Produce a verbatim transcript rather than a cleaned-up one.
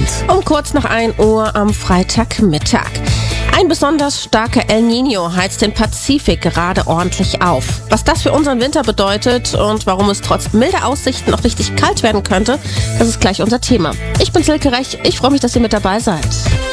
Abend. Um kurz nach ein Uhr am Freitagmittag. Ein besonders starker El Niño heizt den Pazifik gerade ordentlich auf. Was das für unseren Winter bedeutet und warum es trotz milder Aussichten noch richtig kalt werden könnte, das ist gleich unser Thema. Ich bin Silke Rech, ich freue mich, dass ihr mit dabei seid.